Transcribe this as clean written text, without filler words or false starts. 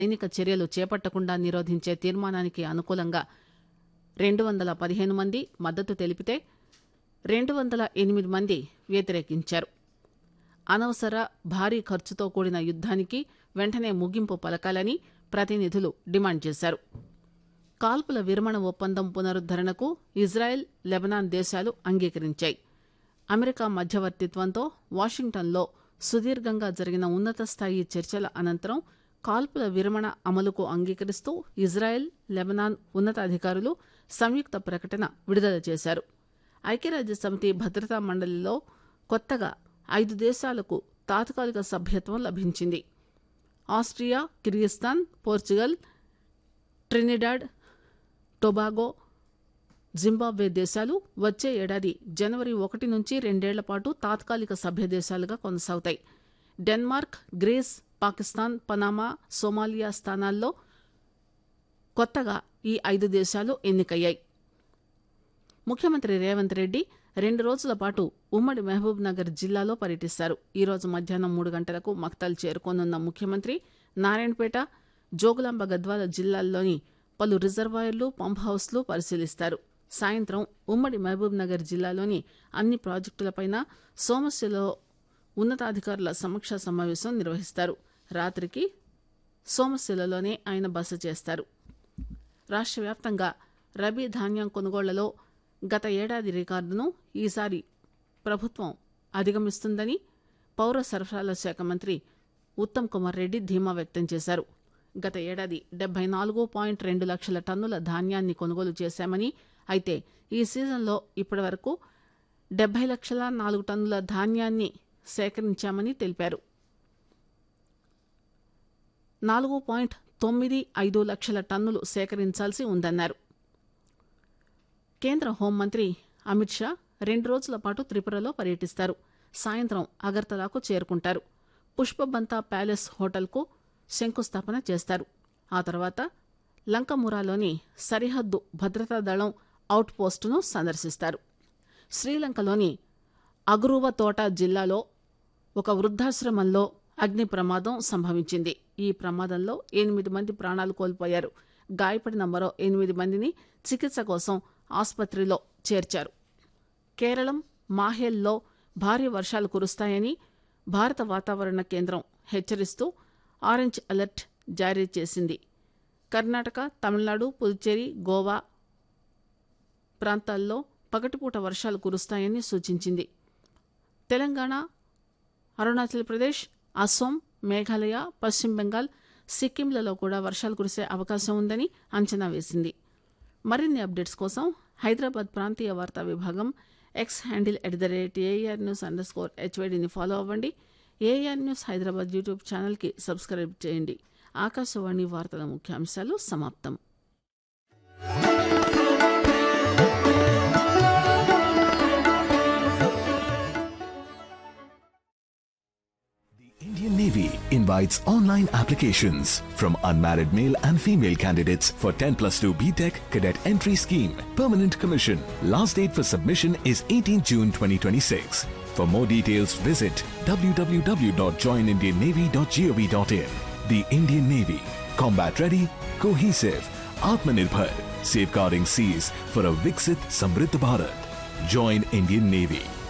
సైనిక చర్యలు చేపట్టకుండా నిరోధించే తీర్మానానికి అనుకూలంగా 215 మంది మద్దతు తెలిపితే 208 మంది వ్యతిరేకించారు. అనవసర భారీ ఖర్చుతో కూడిన యుద్దానికి వెంటనే ముగింపు పలకాలని ప్రతినిధులు డిమాండ్ చేశారు. కాల్పుల విరమణ ఒప్పందం పునరుద్దరణకు ఇజ్రాయెల్, లెబనాన్ దేశాలు అంగీకరించాయి. అమెరికా మధ్యవర్తిత్వంతో వాషింగ్టన్లో సుదీర్ఘంగా జరిగిన ఉన్నత స్థాయి చర్చల అనంతరం కాల్పుల విరమణ అమలుకు అంగీకరిస్తూ ఇజ్రాయెల్, లెబనాన్ ఉన్నతాధికారులు సంయుక్త ప్రకటన విడుదల చేశారు. ఐక్యరాజ్యసమితి భద్రతా మండలిలో కొత్తగా 5 దేశాలకు తాత్కాలిక సభ్యత్వం లభించింది. Austria, Kyrgyzstan, Portugal, Trinidad, Tobago, Zimbabwe దేశాలు వచ్చే ఏడాది జనవరి 1 నుంచి 2 ఏళ్ల పాటు తాత్కాలిక సభ్య దేశాలుగా కొనసాగుతాయి. Denmark, grace, Pakistan, Panama, Somalia స్థానాల్లో కొత్తగా ఈ 5 దేశాలు ఎన్నికయ్యాయి. ముఖ్యమంత్రి రేవంత్ రెడ్డి 2 రోజుల పాటు ఉమ్మడి మహబూబ్ నగర్ జిల్లాలో పర్యటిస్తారు. ఈ రోజు మధ్యాహ్నం 3 గంటలకు మక్తల్ చేరుకోనున్న ముఖ్యమంత్రి నారాయణపేట, జోగులాంబ గద్వాల జిల్లాల్లోని పలు రిజర్వాయర్లు, పంప్ హౌస్లు పరిశీలిస్తారు. సాయంత్రం ఉమ్మడి మహబూబ్ నగర్ జిల్లాలోని అన్ని ప్రాజెక్టులపైన సోమశిలలో ఉన్నతాధికారుల సమీక్షా సమావేశం నిర్వహిస్తారు. రాత్రికి సోమశిలలోనే ఆయన బస చేస్తారు. రాష్ట్ర వ్యాప్తంగా రబీ ధాన్యం కొనుగోళ్లలో గత ఏడాది రికార్డును ఈసారి ప్రభుత్వం అధిగమిస్తుందని పౌర సరఫరాల శాఖ మంత్రి ఉత్తమ్ కుమార్ రెడ్డి ధీమా వ్యక్తం చేశారు. గత ఏడాది 74.2 లక్షల టన్నుల ధాన్యాన్ని కొనుగోలు చేశామని, అయితే ఈ సీజన్లో ఇప్పటి వరకు 70,04,000 టన్నుల ధాన్యాన్ని సేకరించామని తెలిపారు. 4.95 లక్షల టన్నులు సేకరించాల్సి ఉందన్నారు. కేంద్ర హోంమంత్రి అమిత్ షా 2 రోజుల పాటు త్రిపురలో పర్యటిస్తారు. సాయంత్రం అగర్తలాకు చేరుకుంటారు. పుష్పబంతా ప్యాలెస్ హోటల్కు శంకుస్థాపన చేస్తారు. ఆ తర్వాత లంకమురాలోని సరిహద్దు భద్రతా దళం అవుట్ పోస్టును సందర్శిస్తారు. శ్రీలంకలోని అగురువతోట జిల్లాలో ఒక వృద్ధాశ్రమంలో అగ్ని ప్రమాదం సంభవించింది. ఈ ప్రమాదంలో 8 మంది ప్రాణాలు కోల్పోయారు. గాయపడిన మరో 8 మందిని చికిత్స కోసం ఆసుపత్రిలో చేర్చారు. కేరళం మాహేల్లో భారీ వర్షాలు కురుస్తాయని భారత వాతావరణ కేంద్రం హెచ్చరిస్తూ ఆరెంజ్ అలర్ట్ జారీ చేసింది. కర్ణాటక, తమిళనాడు, పుదుచ్చేరి, గోవా ప్రాంతాల్లో పగటిపూట వర్షాలు కురుస్తాయని సూచించింది. తెలంగాణ, అరుణాచల్ ప్రదేశ్, అస్సోం, మేఘాలయ, పశ్చిమ బెంగాల్, సిక్కింలలో కూడా వర్షాలు కురిసే అవకాశం ఉందని అంచనా వేసింది. మరిన్ని అప్డేట్స్ కోసం హైదరాబాద్ ప్రాంతీయ వార్తా విభాగం ఎక్స్ హ్యాండిల్ @AIRnews_HYDని ఫాలో అవ్వండి. ఏఆర్ న్యూస్ హైదరాబాద్ యూట్యూబ్ ఛానల్కి సబ్స్క్రైబ్ చేయండి. ఆకాశవాణి వార్తల ముఖ్యాంశాలు సమాప్తం. Indian Navy invites online applications from unmarried male and female candidates for 10+2 BTech Cadet Entry Scheme. Permanent commission. Last date for submission is 18 June 2026. For more details, visit www.joinindiannavy.gov.in. The Indian Navy. Combat ready, cohesive, Atmanirbhar. Safeguarding seas for a Viksit Samriddh Bharat. Join Indian Navy.